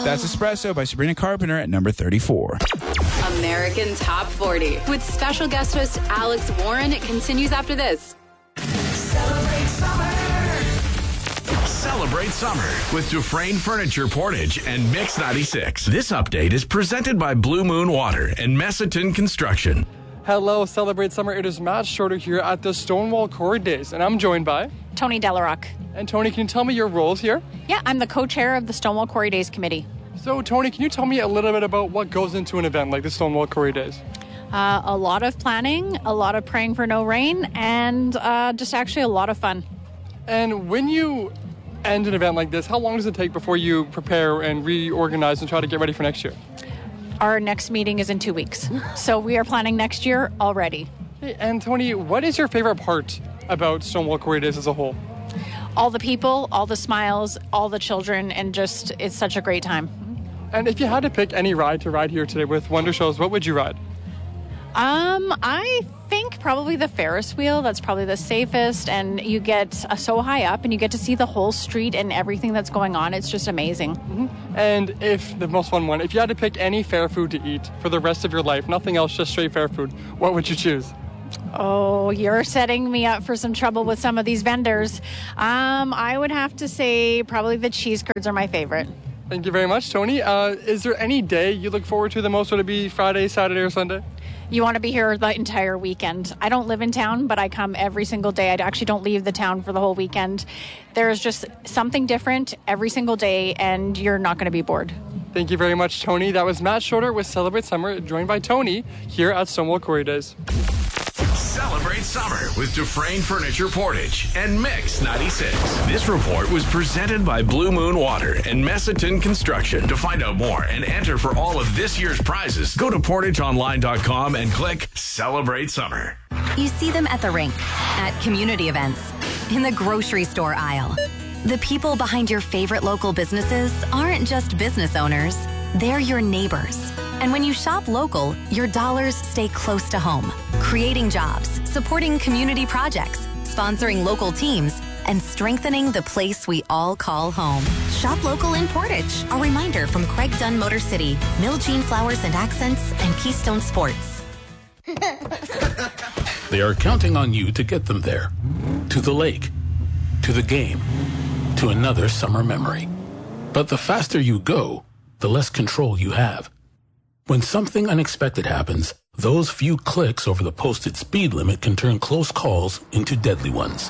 That's Espresso by Sabrina Carpenter at number 34. American Top 40 with special guest host Alex Warren. It continues after this. Celebrate summer. Celebrate summer with Dufresne Furniture Portage and Mix 96. This update is presented by Blue Moon Water and Messiton Construction. Hello, Celebrate Summer. It is Matt Schroeder here at the Stonewall Quarry Days, and I'm joined by Tony Delarock. And Tony, can you tell me your roles here? Yeah, I'm the co-chair of the Stonewall Quarry Days Committee. So, Tony, can you tell me a little bit about what goes into an event like the Stonewall Quarry Days? A lot of planning, a lot of praying for no rain, and just actually a lot of fun. And when you end an event like this, how long does it take before you prepare and reorganize and try to get ready for next year? Our next meeting is in 2 weeks, so we are planning next year already. Hey, and Tony, what is your favorite part about Stonewall Quarry Days as a whole? All the people, all the smiles, all the children, and just it's such a great time. And if you had to pick any ride to ride here today with Wonder Shows, what would you ride? I think probably the Ferris wheel. That's probably the safest, and you get so high up and you get to see the whole street and everything that's going on. It's just amazing. Mm-hmm. And if the most fun one, if you had to pick any fair food to eat for the rest of your life, nothing else, just straight fair food, what would you choose? Oh, you're setting me up for some trouble with some of these vendors. I would have to say probably the cheese curds are my favorite. Thank you very much, Tony. Is there any day you look forward to the most? Would it be Friday, Saturday, or Sunday? You want to be here the entire weekend. I don't live in town, but I come every single day. I actually don't leave the town for the whole weekend. There's just something different every single day, and you're not going to be bored. Thank you very much, Tony. That was Matt Schroeder with Celebrate Summer, joined by Tony here at Stonewall Quarry Days. Celebrate summer with Dufresne Furniture Portage and Mix 96. This report was presented by Blue Moon Water and Messiton Construction. To find out more and enter for all of this year's prizes, go to portageonline.com and click Celebrate Summer. You see them at the rink, at community events, in the grocery store aisle. The people behind your favorite local businesses aren't just business owners, they're your neighbors. And when you shop local, your dollars stay close to home, creating jobs, supporting community projects, sponsoring local teams, and strengthening the place we all call home. Shop local in Portage. A reminder from Craig Dunn Motor City, Mill Jean Flowers and Accents, and Keystone Sports. They are counting on you to get them there. To the lake, to the game, to another summer memory. But the faster you go, the less control you have. When something unexpected happens, those few clicks over the posted speed limit can turn close calls into deadly ones.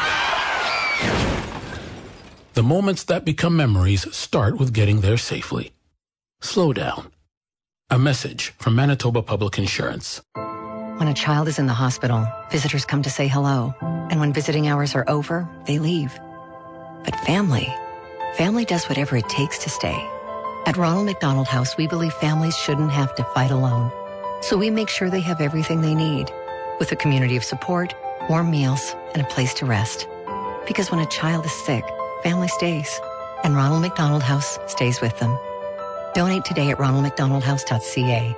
The moments that become memories start with getting there safely. Slow down. A message from Manitoba Public Insurance. When a child is in the hospital, visitors come to say hello. And when visiting hours are over, they leave. But family does whatever it takes to stay. At Ronald McDonald House, we believe families shouldn't have to fight alone. So we make sure they have everything they need, with a community of support, warm meals, and a place to rest. Because when a child is sick, family stays, and Ronald McDonald House stays with them. Donate today at ronaldmcdonaldhouse.ca.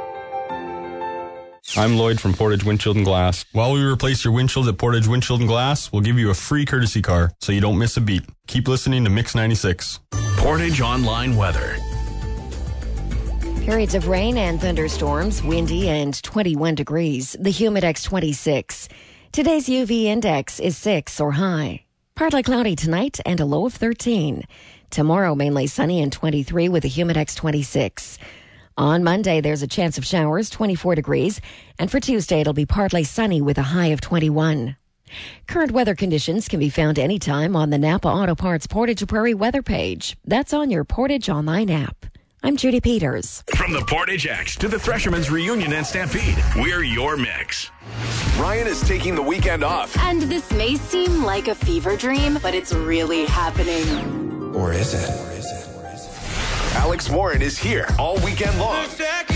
I'm Lloyd from Portage Windshield and Glass. While we replace your windshield at Portage Windshield and Glass, we'll give you a free courtesy car so you don't miss a beat. Keep listening to Mix 96. Portage Online Weather. Periods of rain and thunderstorms, windy and 21 degrees. The Humidex 26. Today's UV index is 6 or high. Partly cloudy tonight and a low of 13. Tomorrow mainly sunny and 23 with a Humidex 26. On Monday, there's a chance of showers, 24 degrees. And for Tuesday, it'll be partly sunny with a high of 21. Current weather conditions can be found anytime on the Napa Auto Parts Portage Prairie weather page. That's on your Portage Online app. I'm Judy Peters. From the Portage X to the Threshermen's Reunion and Stampede, we're your mix. Ryan is taking the weekend off. And this may seem like a fever dream, but it's really happening. Or is it? Alex Warren is here all weekend long.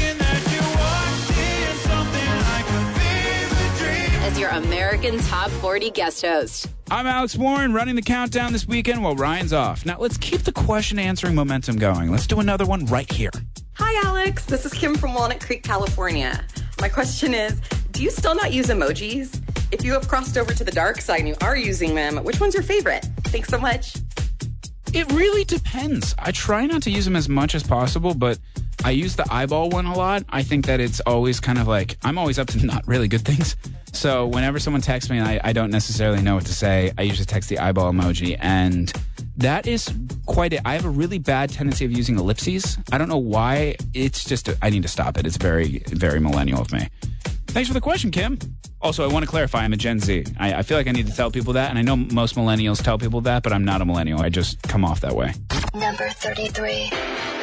As your American Top 40 guest host. I'm Alex Warren, running the countdown this weekend while Ryan's off. Now, let's keep the question answering momentum going. Let's do another one right here. Hi, Alex. This is Kim from Walnut Creek, California. My question is, do you still not use emojis? If you have crossed over to the dark side and you are using them, which one's your favorite? Thanks so much. It really depends. I try not to use them as much as possible, but I use the eyeball one a lot. I think that it's always kind of like, I'm always up to not really good things. So whenever someone texts me and I don't necessarily know what to say, I usually text the eyeball emoji, and that is quite it. I have a really bad tendency of using ellipses. I don't know why. It's just, I need to stop it. It's very, very millennial of me. Thanks for the question, Kim. Also, I want to clarify, I'm a Gen Z. I feel like I need to tell people that, and I know most millennials tell people that, but I'm not a millennial. I just come off that way. Number 33.